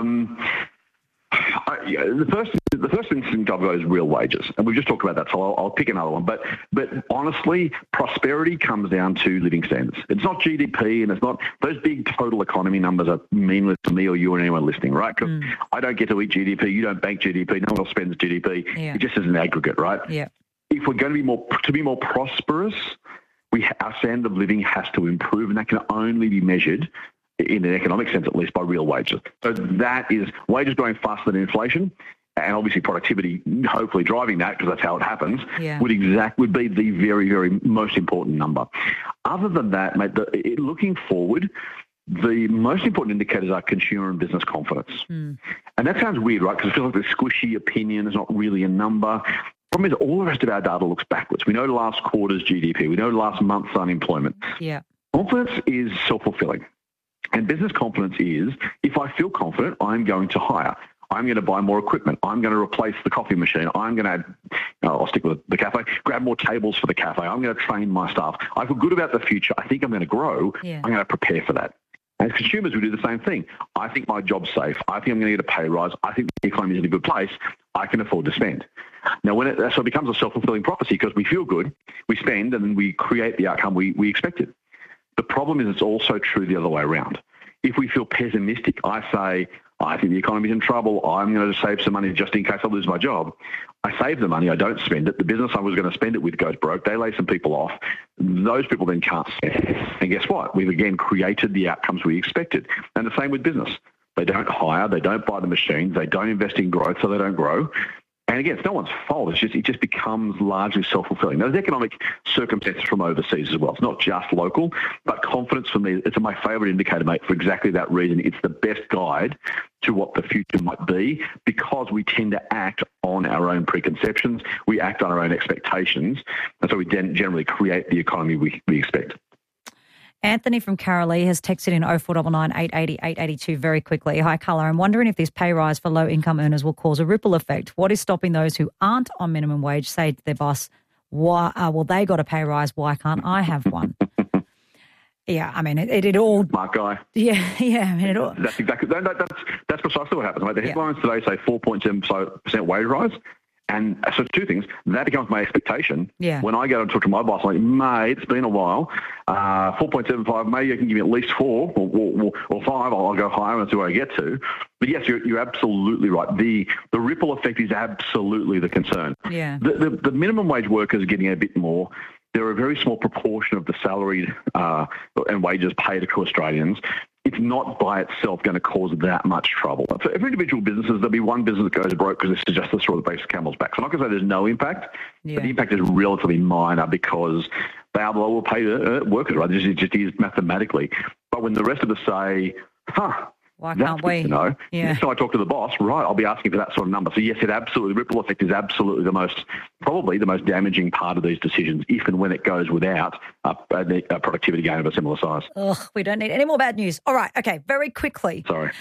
The first instinct I've got is real wages, and we've just talked about that, so I'll pick another one. But honestly, prosperity comes down to living standards. It's not GDP, and it's not those big total economy numbers are meaningless to me or you or anyone listening, right? Because I don't get to eat GDP, you don't bank GDP, no one else spends GDP. Yeah. It just is an aggregate, right? Yeah. If we're going to be more prosperous, our standard of living has to improve, and that can only be measured, in an economic sense at least, by real wages. So that is wages growing faster than inflation, and obviously productivity hopefully driving that, because that's how it happens, would be the very, very most important number. Other than that, mate, looking forward, the most important indicators are consumer and business confidence. And that sounds weird, right? Because it feels like this squishy opinion is not really a number. Problem is, all the rest of our data looks backwards. We know last quarter's GDP. We know last month's unemployment. Yeah. Confidence is self-fulfilling. And business confidence is, if I feel confident, I'm going to hire. I'm going to buy more equipment. I'm going to replace the coffee machine. I'm going to, I'll stick with the cafe, grab more tables for the cafe. I'm going to train my staff. I feel good about the future. I think I'm going to grow. Yeah. I'm going to prepare for that. As consumers, we do the same thing. I think my job's safe. I think I'm going to get a pay rise. I think the economy is in a good place. I can afford to spend. Now, so it becomes a self-fulfilling prophecy, because we feel good, we spend, and then we create the outcome we expected. The problem is it's also true the other way around. If we feel pessimistic, I say, I think the economy's in trouble, I'm going to save some money just in case I lose my job. I save the money, I don't spend it. The business I was going to spend it with goes broke. They lay some people off. Those people then can't spend. And guess what? We've again created the outcomes we expected. And the same with business. They don't hire, they don't buy the machines, they don't invest in growth, so they don't grow. And again, it's no one's fault. It just becomes largely self-fulfilling. There's economic circumstances from overseas as well. It's not just local, but confidence for me, it's my favourite indicator, mate, for exactly that reason. It's the best guide to what the future might be, because we tend to act on our own preconceptions. We act on our own expectations. And so we generally create the economy we expect. Anthony from Carolee has texted in 0499 880 882 very quickly. Hi, Carla. I'm wondering if this pay rise for low-income earners will cause a ripple effect. What is stopping those who aren't on minimum wage say to their boss, "Why? Well, they got a pay rise. Why can't I have one?" Yeah, I mean, it all... Smart guy. Yeah. I mean, it all... That's exactly... That's precisely what happens. Right? The headlines today say 4.7% wage rise. And so two things, that becomes my expectation. Yeah. When I go and talk to my boss, I'm like, mate, it's been a while, 4.75, maybe you can give me at least 4 or 5, I'll go higher and see where I get to. But yes, you're absolutely right. The ripple effect is absolutely the concern. Yeah. The minimum wage workers are getting a bit more. They're a very small proportion of the salaried and wages paid to Australians. It's not by itself going to cause that much trouble. For every individual businesses, there'll be one business that goes broke because this is just the straw that breaks the camel's back. So I'm not going to say there's no impact, but the impact is relatively minor because they are lower paid workers, right? It just is mathematically. But when the rest of us say, why can't we? Next time I talk to the boss, right, I'll be asking for that sort of number. So yes, the ripple effect is absolutely the most probably the most damaging part of these decisions if and when it goes without a productivity gain of a similar size. Ugh, we don't need any more bad news. All right, okay, very quickly. Sorry.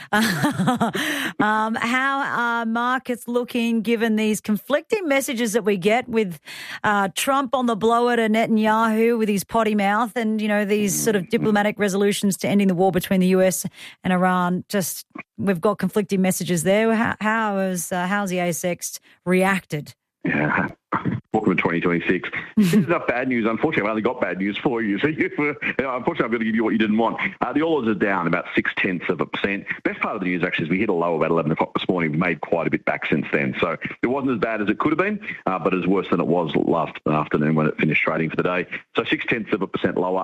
How are markets looking given these conflicting messages that we get with Trump on the blower to Netanyahu with his potty mouth and, these sort of diplomatic resolutions to ending the war between the US and Iran? Just, we've got conflicting messages there. How's the ASX reacted? Yeah. Welcome to 2026. This is enough bad news. Unfortunately, I've only got bad news for you. So unfortunately, I'm going to give you what you didn't want. The All Ords are down about 0.6%. Best part of the news, actually, is we hit a low about 11 o'clock this morning. We've made quite a bit back since then. So it wasn't as bad as it could have been, but it's worse than it was last afternoon when it finished trading for the day. So 0.6% lower,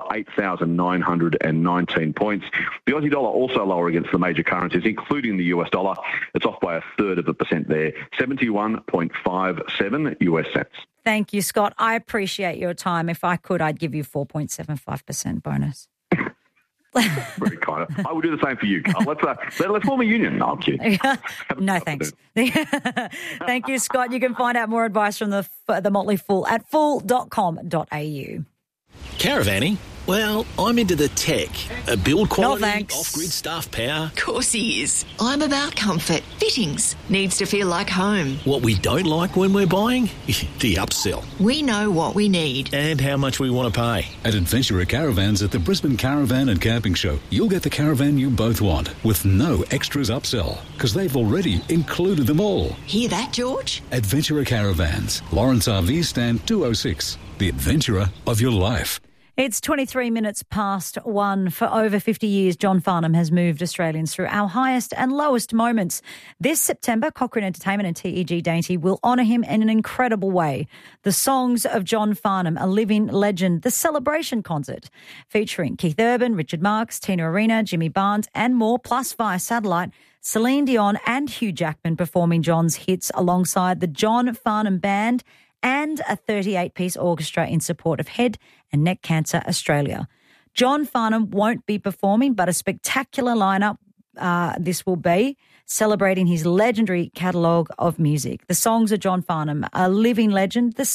8,919 points. The Aussie dollar also lower against the major currencies, including the US dollar. It's off by 1/3% there, 71.57 US cents. Thank you, Scott. I appreciate your time. If I could, I'd give you 4.75% bonus. Very kind. I would do the same for you, Carl. Let's form a union. No, I'm kidding. No, thanks. Thank you, Scott. You can find out more advice from the Motley Fool at fool.com.au. Caravanning? Well, I'm into the tech. Build quality, no, thanks. Off-grid staff power. Of course he is. I'm about comfort. Fittings. Needs to feel like home. What we don't like when we're buying? The upsell. We know what we need. And how much we want to pay. At Adventurer Caravans at the Brisbane Caravan and Camping Show, you'll get the caravan you both want with no extras upsell because they've already included them all. Hear that, George? Adventurer Caravans, Lawrence RV Stand 206. The adventurer of your life. It's 23 minutes past 1. For over 50 years, John Farnham has moved Australians through our highest and lowest moments. This September, Cochrane Entertainment and TEG Dainty will honour him in an incredible way. The Songs of John Farnham, a living legend, the Celebration Concert, featuring Keith Urban, Richard Marx, Tina Arena, Jimmy Barnes and more, plus via satellite, Celine Dion and Hugh Jackman performing John's hits alongside the John Farnham Band and a 38-piece orchestra in support of Head and Neck Cancer Australia. John Farnham won't be performing, but a spectacular lineup this will be, celebrating his legendary catalogue of music. The Songs of John Farnham, a living legend, the